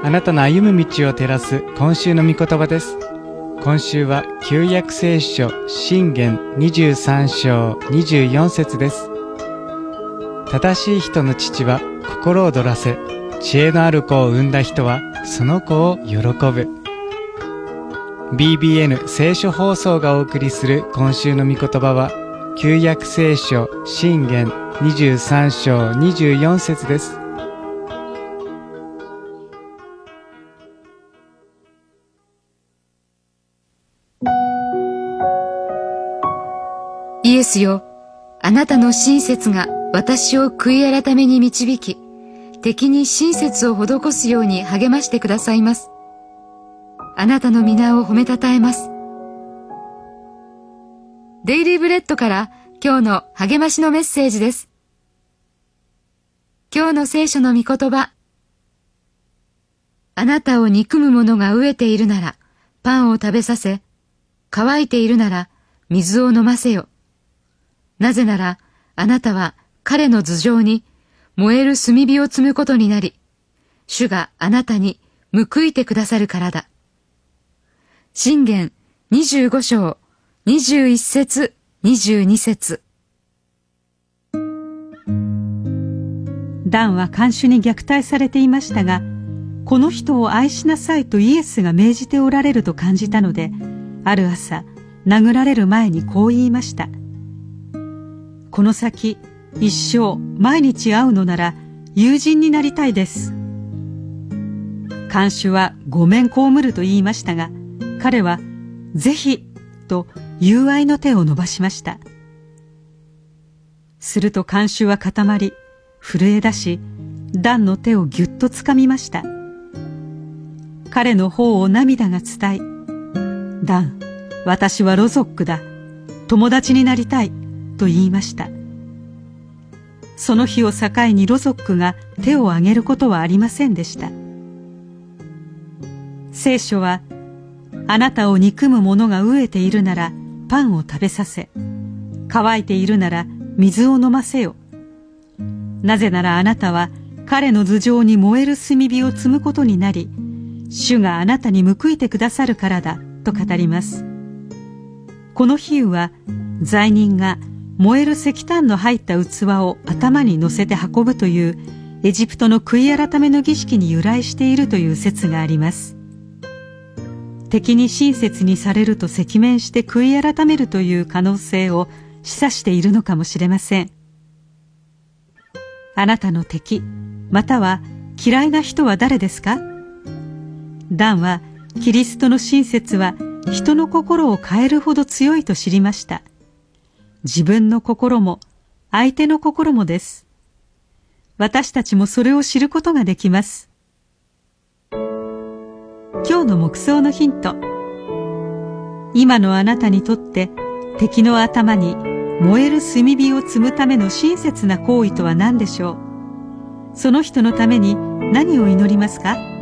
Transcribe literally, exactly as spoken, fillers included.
あなたの歩む道を照らす今週の御言葉です。今週は旧約聖書箴言にじゅうさん章にじゅうよん節です。正しい人の父は心躍らせ、知恵のある子を産んだ人はその子を喜ぶ。 ビービーエヌ 聖書放送がお送りする今週の御言葉は旧約聖書箴言にじゅうさん章にじゅうよん節です。 イエスよ、あなたの親切が私を悔い改めに導き、敵に親切を施すように励ましてくださいます。あなたの皆を褒めたたえます。デイリーブレッドから今日の励ましのメッセージです。今日の聖書の御言葉。あなたを憎む者が飢えているならパンを食べさせ、乾いているなら水を飲ませよ。なぜならあなたは彼の頭上に燃える炭火を積むことになり、主があなたに報いてくださるからだ。箴言にじゅうご章にじゅういち節にじゅうに節。 ダンは看守に虐待されていましたが、この人を愛しなさいとイエスが命じておられると感じたので、ある朝殴られる前にこう言いました。この先一生毎日会うのなら友人になりたいです。看守はごめん被ると言いましたが、彼はぜひと友愛の手を伸ばしました。すると看守は固まり震え出し、ダンの手をぎゅっとつかみました。彼の頬を涙が伝い、ダン、私はロゾックだ、友達になりたいと言いました。その日を境にロゾックが手を挙げることはありませんでした。聖書は、あなたを憎む者が飢えているならパンを食べさせ、乾いているなら水を飲ませよ。なぜならあなたは彼の頭上に燃える炭火を積むことになり、主があなたに報いてくださるからだと語ります。この比喩は、罪人が燃える石炭の入った器を頭に乗せて運ぶというエジプトの悔い改めの儀式に由来しているという説があります。敵に親切にされると赤面して悔い改めるという可能性を示唆しているのかもしれません。あなたの敵または嫌いな人は誰ですか？ダンはキリストの親切は人の心を変えるほど強いと知りました。自分の心も相手の心もです。私たちもそれを知ることができます。今日の黙想のヒント。今のあなたにとって敵の頭に燃える炭火を積むための親切な行為とは何でしょう？その人のために何を祈りますか？